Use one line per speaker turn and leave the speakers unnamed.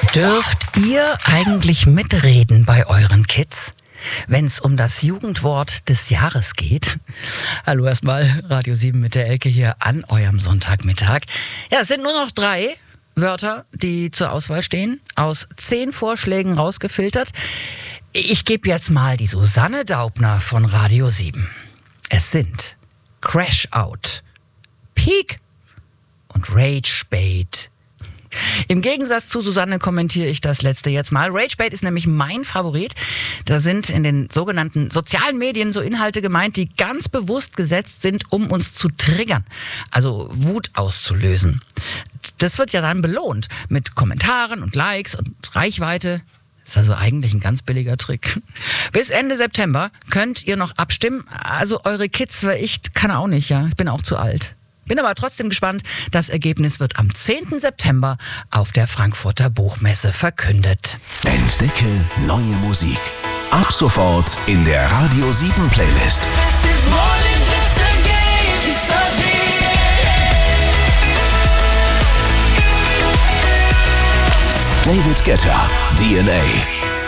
Dürft ihr eigentlich mitreden bei euren Kids, wenn es um das Jugendwort des Jahres geht? Hallo erstmal, Radio 7 mit der Elke hier an eurem Sonntagmittag. Ja, es sind nur noch 3 Wörter, die zur Auswahl stehen, aus 10 Vorschlägen rausgefiltert. Ich gebe jetzt mal die Susanne Daubner von Radio 7. Es sind Crash Out, Peak und Rage Bait. Im Gegensatz zu Susanne kommentiere ich das letzte jetzt mal. Rage Bait ist nämlich mein Favorit. Da sind in den sogenannten sozialen Medien so Inhalte gemeint, die ganz bewusst gesetzt sind, um uns zu triggern, also Wut auszulösen. Das wird ja dann belohnt mit Kommentaren und Likes und Reichweite. Ist also eigentlich ein ganz billiger Trick. Bis Ende September könnt ihr noch abstimmen. Also eure Kids, weil ich kann auch nicht, ja. Ich bin auch zu alt. Bin aber trotzdem gespannt. Das Ergebnis wird am 10. September auf der Frankfurter Buchmesse verkündet.
Entdecke neue Musik. Ab sofort in der Radio 7 Playlist. David Guetta, DNA.